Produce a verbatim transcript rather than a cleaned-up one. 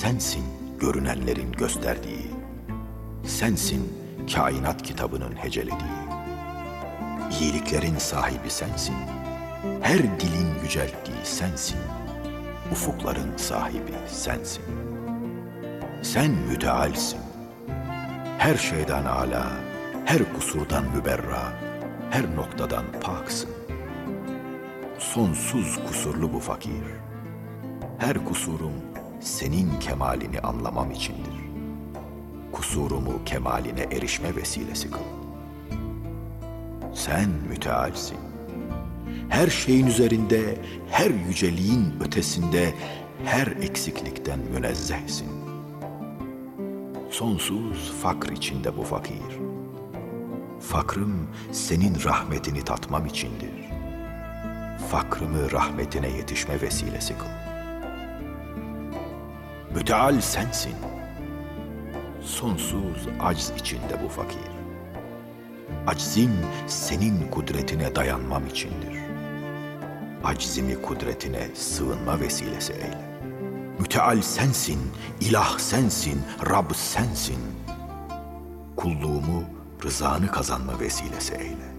sensin görünenlerin gösterdiği. Sensin kainat kitabının hecelediği. İyiliklerin sahibi sensin. Her dilin yücelttiği sensin. Ufukların sahibi sensin. Sen mütealsin. Her şeyden âlâ, her kusurdan müberra, her noktadan paksın. Sonsuz kusurlu bu fakir. Her kusurum senin kemalini anlamam içindir. Kusurumu kemaline erişme vesilesi kıl. Sen mütealsin. Her şeyin üzerinde, her yüceliğin ötesinde, her eksiklikten münezzehsin. Sonsuz fakr içinde bu fakir. Fakrım senin rahmetini tatmam içindir. Fakrımı rahmetine yetişme vesilesi kıl. Müteal sensin. Sonsuz acz içinde bu fakir. Aczim senin kudretine dayanmam içindir. Aczimi kudretine sığınma vesilesi eyle. Müteal sensin, ilah sensin, Rab sensin. Kulluğumu rızanı kazanma vesilesi eyle.